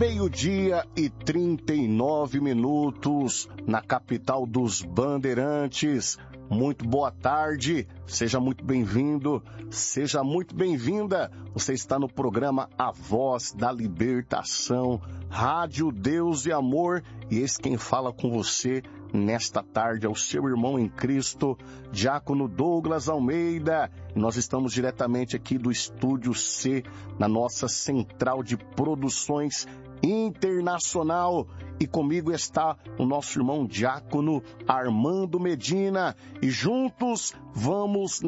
Meio-dia e 39 minutos na capital dos Bandeirantes. Muito boa tarde, seja muito bem-vindo, seja muito bem-vinda. Você está no programa A Voz da Libertação, Rádio Deus e Amor, e esse quem fala com você nesta tarde é o seu irmão em Cristo, Diácono Douglas Almeida. Nós estamos diretamente aqui do Estúdio C, na nossa central de produções internacional, e comigo está o nosso irmão Diácono Armando Medina, e juntos vamos